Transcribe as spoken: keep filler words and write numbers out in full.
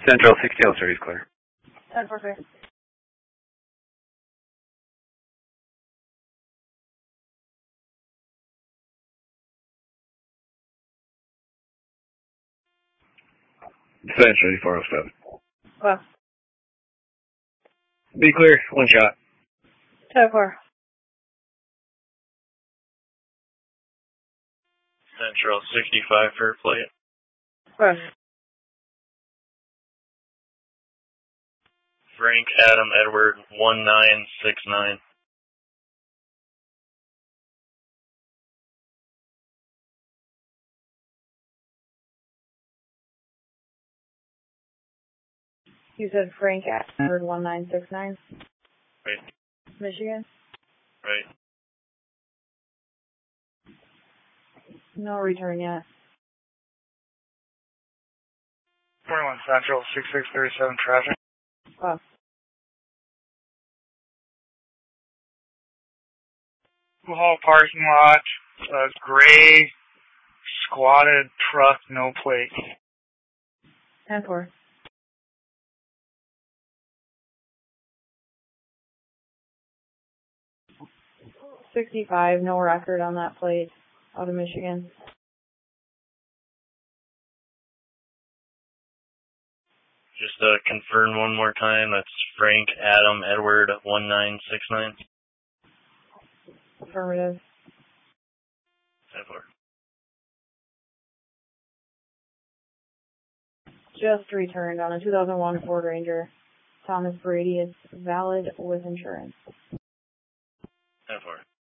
Central sixty oh three is clear. ten four six. Central eighty-four oh seven. Well. Be clear, one shot. ten four. Central sixty-five for plate. Well. Frank Adam Edward one nine six nine. You said Frank Edward one nine six nine? Right. Michigan? Right. No return yet. twenty-one Central, sixty-six thirty-seven traffic. Well. Hall parking lot, uh, gray, squatted truck, no plate. ten four. sixty-five, no record on that plate, out of Michigan. Just uh, confirm one more time. That's Frank Adam Edward one nine six nine. Affirmative. ten four. Just returned on a two thousand one Ford Ranger. Thomas Brady is valid with insurance. ten four.